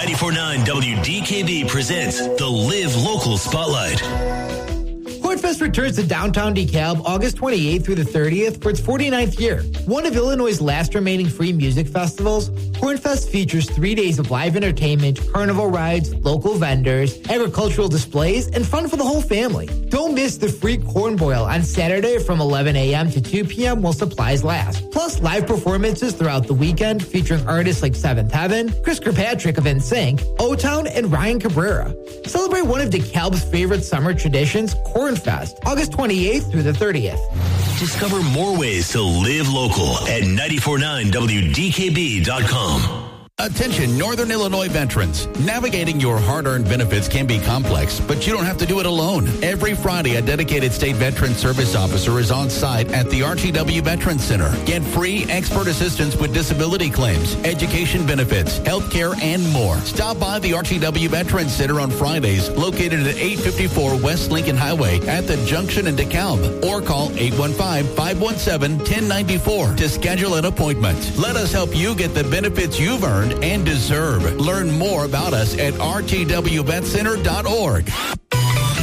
94.9 WDKB presents the Live Local Spotlight. Cornfest returns to downtown DeKalb August 28th through the 30th for its 49th year. One of Illinois' last remaining free music festivals, Cornfest features 3 days of live entertainment, carnival rides, local vendors, agricultural displays, and fun for the whole family. Don't miss the free corn boil on Saturday from 11 a.m. to 2 p.m. while supplies last. Plus, live performances throughout the weekend featuring artists like Seventh Heaven, Chris Kirkpatrick of NSYNC, O-Town, and Ryan Cabrera. Celebrate one of DeKalb's favorite summer traditions, Cornfest, August 28th through the 30th. Discover more ways to live local at 94.9WDKB.com. Attention, Northern Illinois veterans. Navigating your hard-earned benefits can be complex, but you don't have to do it alone. Every Friday, a dedicated state veteran service officer is on site at the RTW Veterans Center. Get free expert assistance with disability claims, education benefits, health care, and more. Stop by the RTW Veterans Center on Fridays, located at 854 West Lincoln Highway at the junction in DeKalb, or call 815-517-1094 to schedule an appointment. Let us help you get the benefits you've earned and deserve. Learn more about us at rtwvetcenter.org.